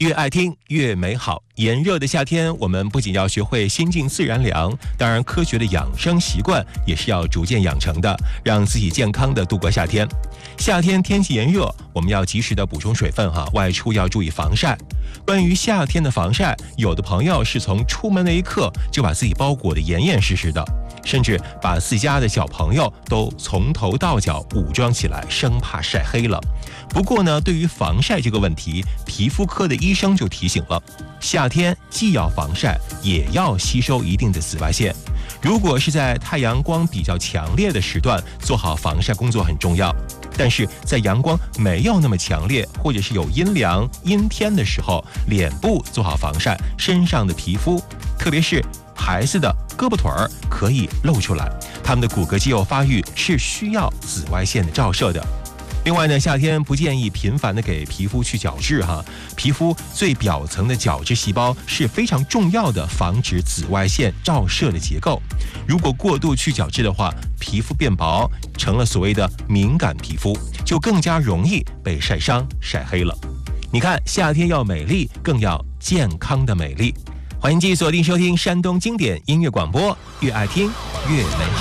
越爱听越美好。炎热的夏天，我们不仅要学会心静自然凉，当然科学的养生习惯也是要逐渐养成的，让自己健康的度过夏天。夏天天气炎热，我们要及时的补充水分外出要注意防晒。关于夏天的防晒，有的朋友是从出门那一刻就把自己包裹得严严实实的，甚至把自家的小朋友都从头到脚武装起来，生怕晒黑了。不过呢，对于防晒这个问题，皮肤科的医生就提醒了，夏天既要防晒，也要吸收一定的紫外线。如果是在太阳光比较强烈的时段，做好防晒工作很重要。但是在阳光没有那么强烈，或者是有阴凉阴天的时候，脸部做好防晒，身上的皮肤，特别是孩子的胳膊腿儿可以露出来，他们的骨骼肌肉发育是需要紫外线的照射的。另外呢，夏天不建议频繁的给皮肤去角质皮肤最表层的角质细胞是非常重要的防止紫外线照射的结构。如果过度去角质的话，皮肤变薄，成了所谓的敏感皮肤，就更加容易被晒伤晒黑了。你看，夏天要美丽，更要健康的美丽。欢迎继续锁定收听山东经典音乐广播，越爱听越美好。